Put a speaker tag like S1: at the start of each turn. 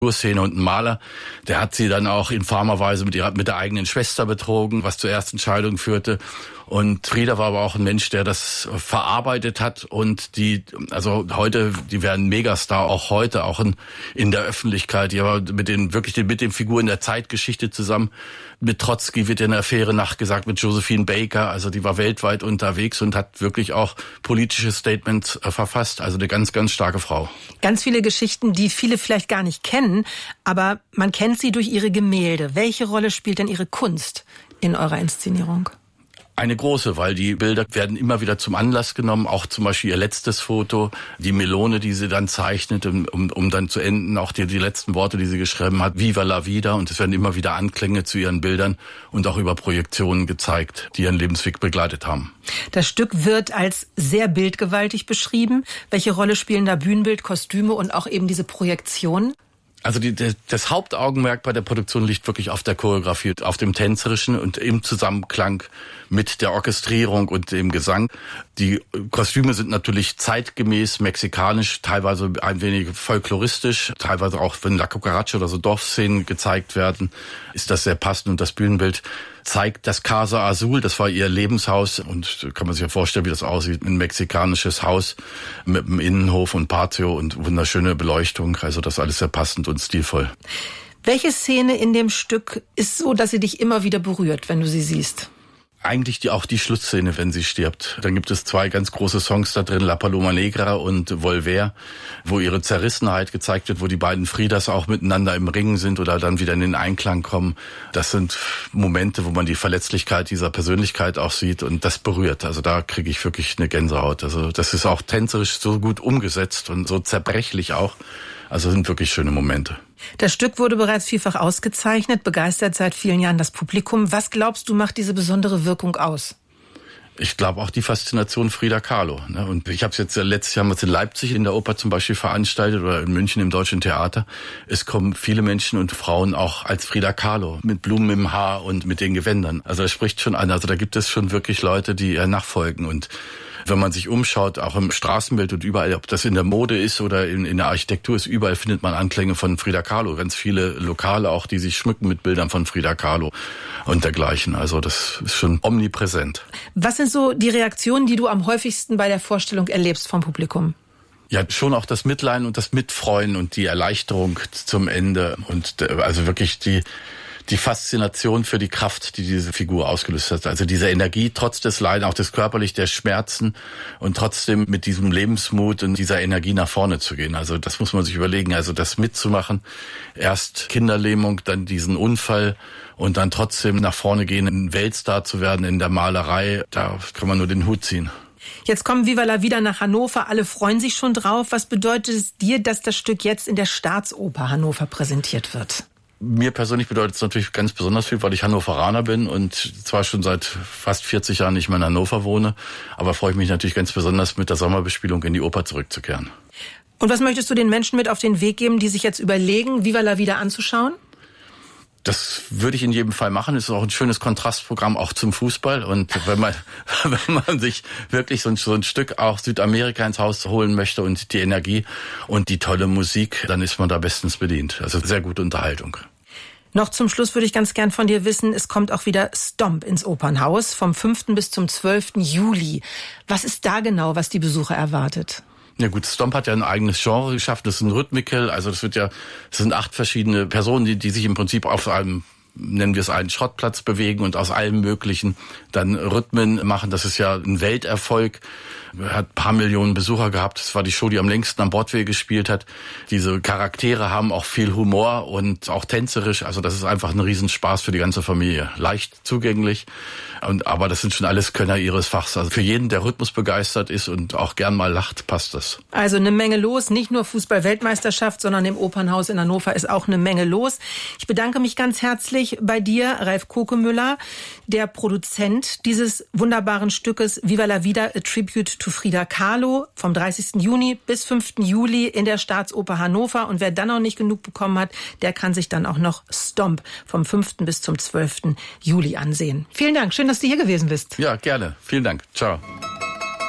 S1: Urszene und ein Maler, der hat sie dann auch infamer Weise mit der eigenen Schwester betrogen, was zur Erstentscheidung führte. Und Frida war aber auch ein Mensch, der das verarbeitet hat und die wären Megastar auch heute, auch in der Öffentlichkeit. Die war mit den Figuren der Zeitgeschichte zusammen. Mit Trotzki wird eine Affäre nachgesagt, mit Josephine Baker. Also die war weltweit unterwegs und hat wirklich auch politische Statements verfasst. Also eine ganz, ganz starke Frau.
S2: Ganz viele Geschichten, die viele vielleicht gar nicht kennen, aber man kennt sie durch ihre Gemälde. Welche Rolle spielt denn ihre Kunst in eurer Inszenierung?
S1: Eine große, weil die Bilder werden immer wieder zum Anlass genommen, auch zum Beispiel ihr letztes Foto, die Melone, die sie dann zeichnet, um dann zu enden, auch die letzten Worte, die sie geschrieben hat, Viva la vida, und es werden immer wieder Anklänge zu ihren Bildern und auch über Projektionen gezeigt, die ihren Lebensweg begleitet haben.
S2: Das Stück wird als sehr bildgewaltig beschrieben. Welche Rolle spielen da Bühnenbild, Kostüme und auch eben diese Projektionen?
S1: Also das Hauptaugenmerk bei der Produktion liegt wirklich auf der Choreografie, auf dem Tänzerischen und im Zusammenklang mit der Orchestrierung und dem Gesang. Die Kostüme sind natürlich zeitgemäß mexikanisch, teilweise ein wenig folkloristisch, teilweise auch, wenn La Cucaracha oder so Dorfszenen gezeigt werden, ist das sehr passend. Und das Bühnenbild zeigt das Casa Azul, das war ihr Lebenshaus, und kann man sich ja vorstellen, wie das aussieht, ein mexikanisches Haus mit einem Innenhof und Patio und wunderschöne Beleuchtung, also das alles sehr passend und stilvoll.
S2: Welche Szene in dem Stück ist so, dass sie dich immer wieder berührt, wenn du sie siehst?
S1: Eigentlich auch die Schlussszene, wenn sie stirbt. Dann gibt es 2 ganz große Songs da drin, La Paloma Negra und Volver, wo ihre Zerrissenheit gezeigt wird, wo die beiden Fridas auch miteinander im Ringen sind oder dann wieder in den Einklang kommen. Das sind Momente, wo man die Verletzlichkeit dieser Persönlichkeit auch sieht, und das berührt. Also da kriege ich wirklich eine Gänsehaut. Also das ist auch tänzerisch so gut umgesetzt und so zerbrechlich auch. Also sind wirklich schöne Momente.
S2: Das Stück wurde bereits vielfach ausgezeichnet, begeistert seit vielen Jahren das Publikum. Was glaubst du, macht diese besondere Wirkung aus?
S1: Ich glaube auch die Faszination Frida Kahlo. Und ich habe es jetzt letztes Jahr in Leipzig in der Oper zum Beispiel veranstaltet oder in München im Deutschen Theater. Es kommen viele Menschen und Frauen auch als Frida Kahlo mit Blumen im Haar und mit den Gewändern. Also das spricht schon an. Also da gibt es schon wirklich Leute, die ihr nachfolgen. Und wenn man sich umschaut, auch im Straßenbild und überall, ob das in der Mode ist oder in der Architektur ist, überall findet man Anklänge von Frida Kahlo. Ganz viele Lokale auch, die sich schmücken mit Bildern von Frida Kahlo und dergleichen. Also das ist schon omnipräsent.
S2: Was sind so die Reaktionen, die du am häufigsten bei der Vorstellung erlebst vom Publikum?
S1: Ja, schon auch das Mitleiden und das Mitfreuen und die Erleichterung zum Ende und also wirklich die Faszination für die Kraft, die diese Figur ausgelöst hat. Also diese Energie, trotz des Leidens, auch des körperlich, der Schmerzen, und trotzdem mit diesem Lebensmut und dieser Energie nach vorne zu gehen. Also das muss man sich überlegen, also das mitzumachen. Erst Kinderlähmung, dann diesen Unfall und dann trotzdem nach vorne gehen, ein Weltstar zu werden in der Malerei. Da kann man nur den Hut ziehen.
S2: Jetzt kommen Viva la Vida nach Hannover. Alle freuen sich schon drauf. Was bedeutet es dir, dass das Stück jetzt in der Staatsoper Hannover präsentiert wird?
S1: Mir persönlich bedeutet es natürlich ganz besonders viel, weil ich Hannoveraner bin und zwar schon seit fast 40 Jahren nicht mehr in Hannover wohne, aber freue ich mich natürlich ganz besonders, mit der Sommerbespielung in die Oper zurückzukehren.
S2: Und was möchtest du den Menschen mit auf den Weg geben, die sich jetzt überlegen, Viva la Vida anzuschauen?
S1: Das würde ich in jedem Fall machen. Es ist auch ein schönes Kontrastprogramm auch zum Fußball. Und wenn man sich wirklich so ein Stück auch Südamerika ins Haus holen möchte und die Energie und die tolle Musik, dann ist man da bestens bedient. Also sehr gute Unterhaltung.
S2: Noch zum Schluss würde ich ganz gern von dir wissen, es kommt auch wieder Stomp ins Opernhaus vom 5. bis zum 12. Juli. Was ist da genau, was die Besucher erwartet?
S1: Ja gut, Stomp hat ja ein eigenes Genre geschaffen, das ist ein Rhythmical, also das sind 8 verschiedene Personen, die sich im Prinzip auf einem, nennen wir es, einen Schrottplatz bewegen und aus allem Möglichen dann Rhythmen machen. Das ist ja ein Welterfolg, hat ein paar Millionen Besucher gehabt. Das war die Show, die am längsten am Broadway gespielt hat. Diese Charaktere haben auch viel Humor und auch tänzerisch, also das ist einfach ein Riesenspaß für die ganze Familie. Leicht zugänglich, aber das sind schon alles Könner ihres Fachs. Also für jeden, der Rhythmus begeistert ist und auch gern mal lacht, passt das.
S2: Also eine Menge los, nicht nur Fußball-Weltmeisterschaft, sondern im Opernhaus in Hannover ist auch eine Menge los. Ich bedanke mich ganz herzlich bei dir, Ralf Kokemüller, der Produzent dieses wunderbaren Stückes Viva la Vida, a Tribute to Frida Kahlo, vom 30. Juni bis 5. Juli in der Staatsoper Hannover. Und wer dann noch nicht genug bekommen hat, der kann sich dann auch noch Stomp vom 5. bis zum 12. Juli ansehen. Vielen Dank, schön, dass du hier gewesen bist.
S1: Ja, gerne. Vielen Dank. Ciao.